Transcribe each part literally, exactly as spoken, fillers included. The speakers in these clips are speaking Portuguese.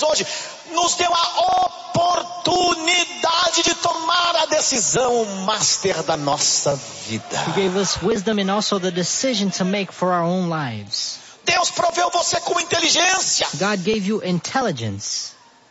hoje, nos deu a oportunidade de tomar a decisão master da nossa vida. He gave us wisdom and also the decision to make for our own lives. Deus proveu você com inteligência. God gave you intelligence.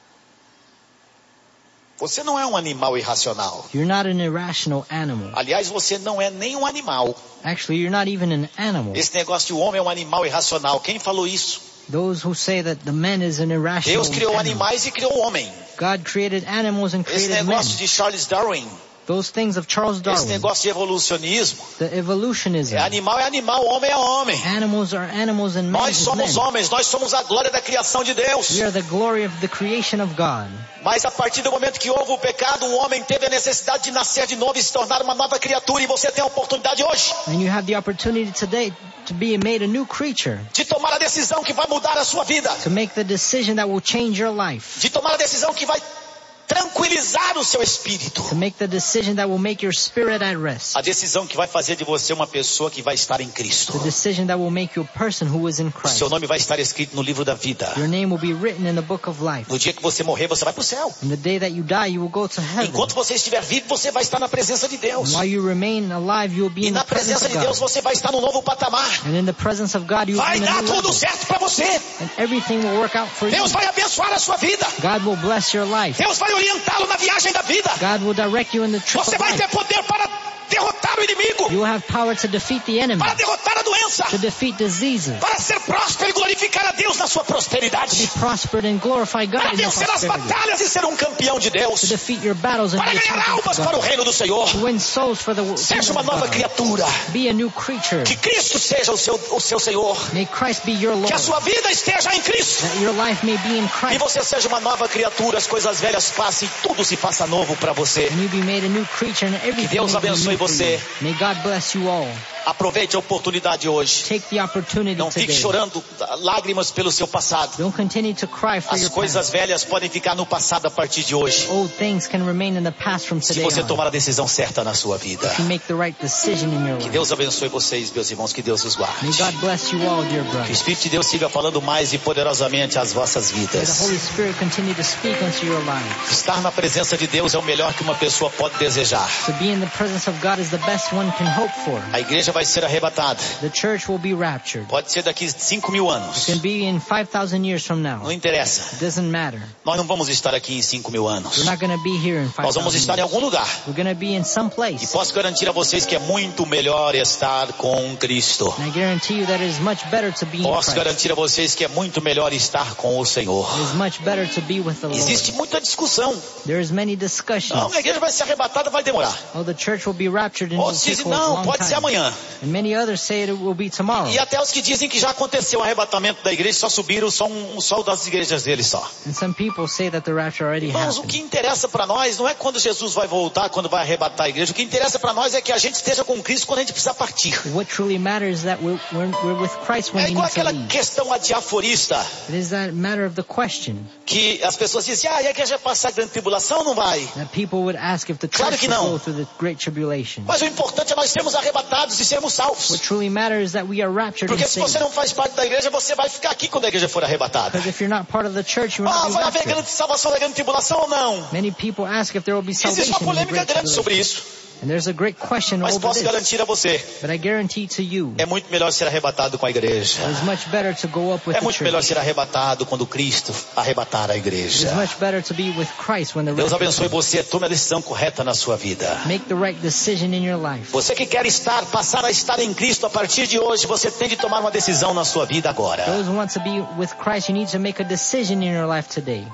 Você não é um animal irracional. You're not an irrational animal. Aliás, você não é nem um animal. Actually, you're not even an animal. Esse negócio de o homem é um animal irracional, quem falou isso? Those who say that the man is an irrational Deus criou animal. animais e criou o homem. God created animals and Esse created men. negócio de Charles Darwin, Those things of Charles esse Darwin. negócio de evolucionismo, The evolutionism. é animal é animal, homem é homem. Animals are animals and men Nós is somos men. homens, nós somos a glória da criação de Deus. We are the glory of the creation of God. Mas a partir do momento que houve o pecado, o homem teve a necessidade de nascer de novo e se tornar uma nova criatura. E você tem a oportunidade hoje And you have the opportunity today to be made a new creature. de tomar a decisão que vai mudar a sua vida. To make the decision that will change your life. De tomar a decisão que vai tranquilizar o seu espírito. To make the decision that will make your spirit at rest. A decisão que vai fazer de você uma pessoa que vai estar em Cristo. The decision that will make you a person who is in O Christ. seu nome vai estar escrito no livro da vida. Your name will be written in the book of life. No dia que você morrer, você vai para o céu. And the day that you die, you will go to heaven. Enquanto você estiver vivo, você vai estar na presença de Deus. And while you remain alive, you will be E in na the presence presença of de Deus, God. você vai estar num novo patamar. And in the presence of God, you will Vai be in a dar new tudo level. certo para você. And everything will work out for you. Deus vai abençoar a sua vida. God will bless your life. Deus vai orientá-lo na viagem da vida. God will direct you in the trip Você of vai ter life. poder para derrotar o inimigo, You will have power to defeat the enemy, para derrotar a doença, to defeat diseases, para ser próspero e glorificar a Deus na sua to be prosperidade, prospered and glorify God para in your vencer as prosperity, batalhas e ser um campeão de to Deus, defeat your battles and para be a ganhar champion almas for para o God, reino do Senhor. to win souls for the Seja kingdom uma of nova God. criatura. Be a new creature. Que Cristo seja o seu, o seu Senhor. May Christ be your Lord. Que a sua vida esteja em Cristo. That your life may be in E Christ. você seja uma nova criatura, as coisas velhas passem e tudo se faça novo para você. And you be made a new creature and everything Deus may be abençoe new for você. you. May God bless you all. Aproveite a oportunidade hoje. Take the opportunity Não fique today. chorando lágrimas pelo seu passado. Don't continue to cry for As your coisas past. velhas podem ficar no passado a partir de hoje. Old things can remain in the past from Se today você on. tomar a decisão certa na sua vida. If you make the right decision in your Que life. Deus abençoe vocês, meus irmãos. Que Deus os guarde. May God bless you all, dear Que o brothers. Espírito de Deus siga falando mais e poderosamente às vossas May the vidas. Holy Spirit continue to speak unto your lives. Estar na presença de Deus é o melhor que uma pessoa pode desejar. To be in the presence of God is the best one can hope for. A igreja vai ser arrebatada. The church will be raptured. Pode ser daqui cinco mil anos. It can be in five thousand years from now. Não interessa. It doesn't matter. Nós não vamos estar aqui em cinco mil anos. We're not going to be here in five Nós vamos thousand estar em years. algum lugar. We're going to be in some E place. posso garantir a vocês que é muito melhor estar com Cristo. And I guarantee you that it is much better to be in Posso Christ. garantir a vocês que é muito melhor estar com o Senhor. It is much better to be with the Lord. Existe muita discussão. There is many discussions. Não, a igreja vai ser arrebatada, vai demorar. Oh, the church will be raptured and it will Outros take dizem, a não, long pode ser time. amanhã. And many others say it will be tomorrow. E até os que dizem que já aconteceu o arrebatamento da igreja, só subiram só um, um sol das igrejas deles só. And some people say that the rapture already Irmãos, o que happened. interessa para nós não é quando Jesus vai voltar, quando vai arrebatar a igreja. O que interessa para nós é que a gente esteja com Cristo quando a gente precisar partir. What truly matters is that we're, we're, we're with Christ when É we igual need to aquela leave. questão adiaforista, It is that matter of the question que as pessoas dizem, ah, e a igreja vai passar grande tribulação ou não vai? that people would ask if the Claro church que would não. go through the great tribulation. Mas o importante é nós sermos arrebatados e sermos salvos. What truly matters is that we are raptured Porque and se você saved. não faz parte da igreja, você vai ficar aqui quando a igreja for arrebatada. Because if you're not part of the church, you will Ah, not be vai haver raptured. grande salvação da grande tribulação ou não? Many people ask if there will be Existe salvation uma in the polêmica great grande sobre tribulation. isso. And there's a great question Mas over posso this. garantir a você, But I guarantee to you, é muito melhor ser arrebatado com a igreja. it is much better to go up with É the muito melhor church. ser arrebatado quando Cristo arrebatar a It is igreja. much better to be with Christ when the Deus rapture abençoe comes. você, tome a decisão correta na sua vida. Make the right decision in your life. Você que quer estar, passar a estar em Cristo a partir de hoje, você tem de tomar uma decisão na sua vida agora. Those who want to be with Christ, you need to make a decision in your life today.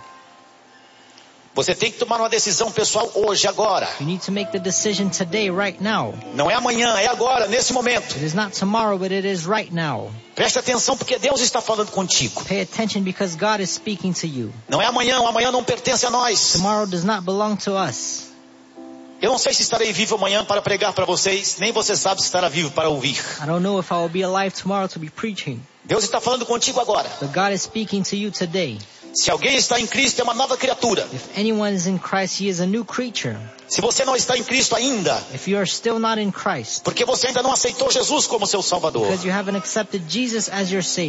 Você tem que tomar uma decisão pessoal hoje, agora. You need to make the decision today, right now. Não é amanhã, é agora, nesse momento. It is not tomorrow, but it is right now. Preste atenção porque Deus está falando contigo. Pay attention because God is speaking to you. Não é amanhã, o amanhã não pertence a nós. Tomorrow does not belong to us. Eu não sei se estarei vivo amanhã para pregar para vocês, nem você sabe se estará vivo para ouvir. I don't know if I will be alive tomorrow to be preaching. Deus está falando contigo agora. But God is speaking to you today. Se alguém está em Cristo, é uma nova criatura. If anyone is in Christ, he is a new creature. Se você não está em Cristo ainda, If you are still not in Christ, porque você ainda não aceitou Jesus como seu Salvador, because you haven't accepted Jesus as your Savior,